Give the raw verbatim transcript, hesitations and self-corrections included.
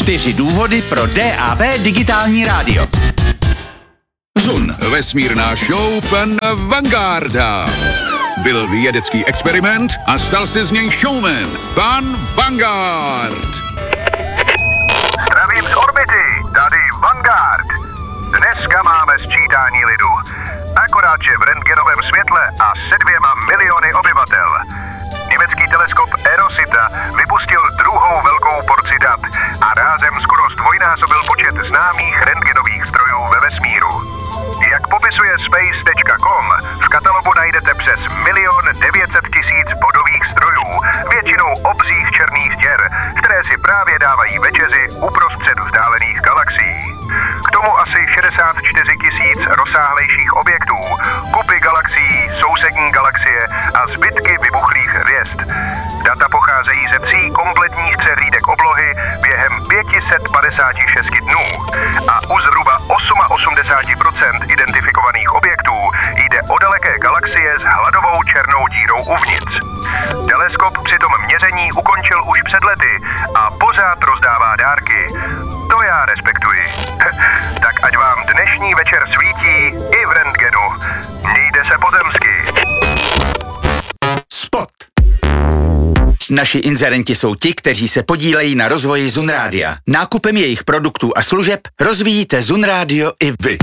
Čtyři důvody pro D A B digitální rádio. Zun. Vesmírná show pana Vangarda. Byl vědecký experiment a stal se z něj showman. Pan Vanguard. Zdravím z orbity, tady Vanguard. Dneska máme sčítání lidu. Akorát, že v rentgenovém světle a se dvěma miliony obyvatel. Německý teleskop Erosita vypustil druhou velkou porci dat a rázem skoro zdvojnásobil počet známých rentgenových strojů ve vesmíru. Jak popisuje space tečka com, v katalogu najdete přes milion devět set tisíc bodových strojů, většinou obřích černých děr, které si právě dávají večeři uprostřed vzdálených galaxií. K tomu asi šedesát čtyři tisíc rozsáhlejších objektů, kupy galaxií, sousední galaxie a zbytky vybuchlých hvězd. Data pocházejí ze tří kompletních přehlídek oblohy během pět set padesát šest dnů a u zhruba osmdesát osm procent identifikovaných objektů jde o daleké galaxie s hladovou černou dírou uvnitř. Teleskop přitom měření ukončil už před lety a pořád rozdává dárky. To já respektuji. Tak ať vám dnešní večer svítí i v rentgenu. Mějte se pozemsky. Spot. Naši inzerenti jsou ti, kteří se podílejí na rozvoji Zun Rádia. Nákupem jejich produktů a služeb rozvíjíte Zun Rádio i vy.